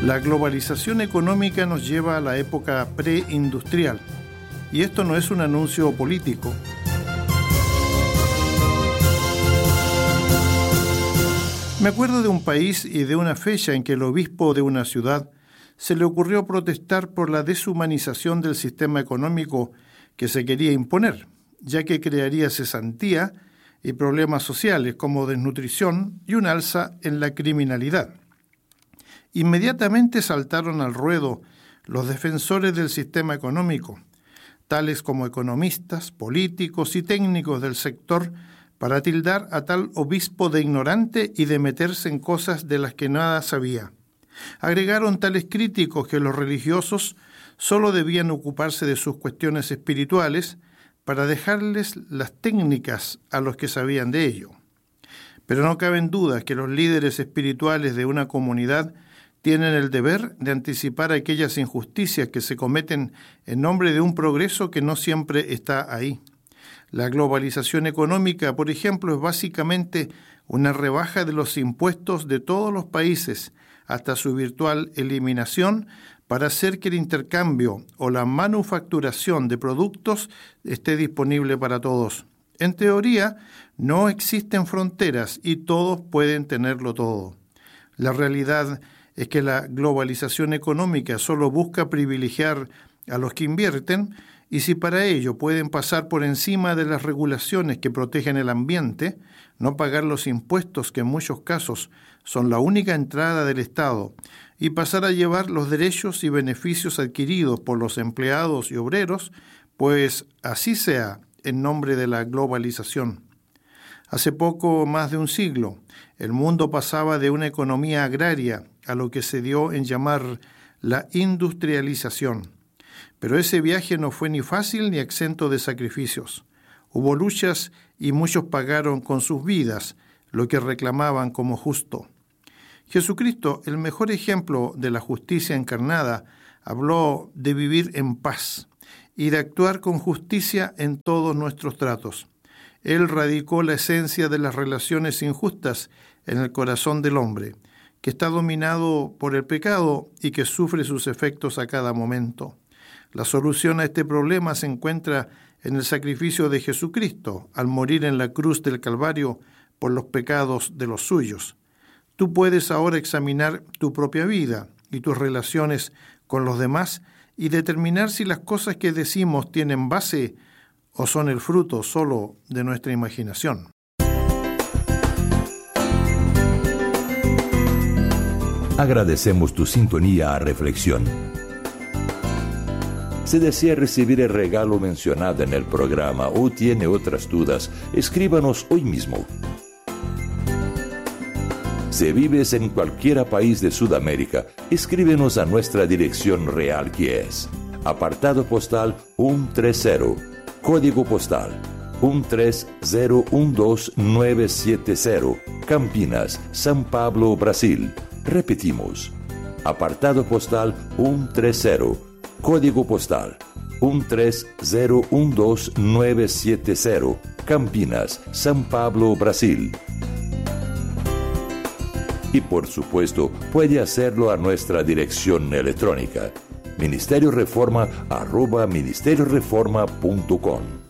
La globalización económica nos lleva a la época preindustrial, y esto no es un anuncio político. Me acuerdo de un país y de una fecha en que el obispo de una ciudad se le ocurrió protestar por la deshumanización del sistema económico que se quería imponer, ya que crearía cesantía y problemas sociales como desnutrición y un alza en la criminalidad. Inmediatamente saltaron al ruedo los defensores del sistema económico, tales como economistas, políticos y técnicos del sector, para tildar a tal obispo de ignorante y de meterse en cosas de las que nada sabía. Agregaron tales críticos que los religiosos solo debían ocuparse de sus cuestiones espirituales para dejarles las técnicas a los que sabían de ello. Pero no caben dudas que los líderes espirituales de una comunidad tienen el deber de anticipar aquellas injusticias que se cometen en nombre de un progreso que no siempre está ahí. La globalización económica, por ejemplo, es básicamente una rebaja de los impuestos de todos los países hasta su virtual eliminación para hacer que el intercambio o la manufacturación de productos esté disponible para todos. En teoría, no existen fronteras y todos pueden tenerlo todo. La realidad es que la globalización económica solo busca privilegiar a los que invierten, y si para ello pueden pasar por encima de las regulaciones que protegen el ambiente, no pagar los impuestos que en muchos casos son la única entrada del Estado, y pasar a llevar los derechos y beneficios adquiridos por los empleados y obreros, pues así sea en nombre de la globalización. Hace poco más de un siglo, el mundo pasaba de una economía agraria a lo que se dio en llamar la industrialización. Pero ese viaje no fue ni fácil ni exento de sacrificios. Hubo luchas y muchos pagaron con sus vidas lo que reclamaban como justo. Jesucristo, el mejor ejemplo de la justicia encarnada, habló de vivir en paz y de actuar con justicia en todos nuestros tratos. Él radicó la esencia de las relaciones injustas en el corazón del hombre, que está dominado por el pecado y que sufre sus efectos a cada momento. La solución a este problema se encuentra en el sacrificio de Jesucristo al morir en la cruz del Calvario por los pecados de los suyos. Tú puedes ahora examinar tu propia vida y tus relaciones con los demás y determinar si las cosas que decimos tienen base o son el fruto solo de nuestra imaginación. Agradecemos tu sintonía a Reflexión. Si desea recibir el regalo mencionado en el programa o tiene otras dudas, escríbanos hoy mismo. Si vives en cualquier país de Sudamérica, escríbenos a nuestra dirección real, que es apartado postal 130, código postal 13012970, Campinas, São Paulo, Brasil. Repetimos, apartado postal 130, código postal 13012970, Campinas, São Paulo, Brasil. Y por supuesto, puede hacerlo a nuestra dirección electrónica, ministerioreforma@ministerioreforma.com.